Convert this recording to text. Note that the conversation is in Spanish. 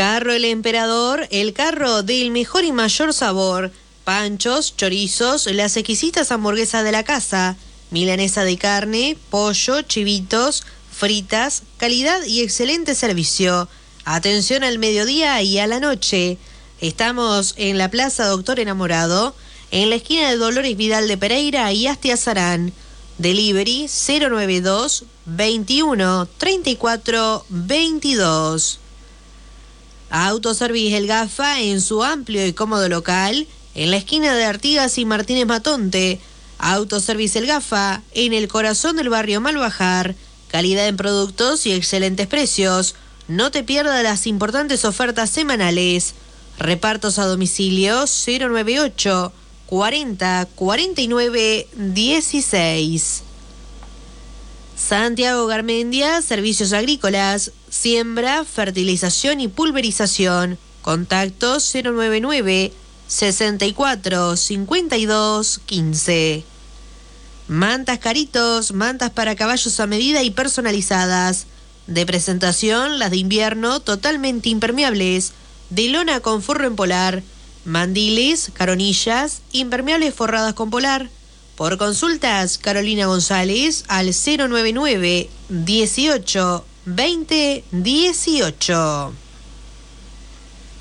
Carro El Emperador, el carro del mejor y mayor sabor. Panchos, chorizos, las exquisitas hamburguesas de la casa, milanesa de carne, pollo, chivitos, fritas, calidad y excelente servicio. Atención al mediodía y a la noche. Estamos en la Plaza Doctor Enamorado, en la esquina de Dolores Vidal de Pereira y Astia Sarán. Delivery 092 21 34 22. Autoservice El Gafa en su amplio y cómodo local en la esquina de Artigas y Martínez Matonte. Autoservice El Gafa en el corazón del barrio Malbajar. Calidad en productos y excelentes precios. No te pierdas las importantes ofertas semanales. Repartos a domicilio 098 40 49 16. Santiago Garmendia, servicios agrícolas, siembra, fertilización y pulverización. Contacto 099 64 52 15. Mantas Caritos, mantas para caballos a medida y personalizadas. De presentación, las de invierno totalmente impermeables, de lona con forro en polar, mandiles, caronillas, impermeables forradas con polar. Por consultas, Carolina González al 099 18 20 18.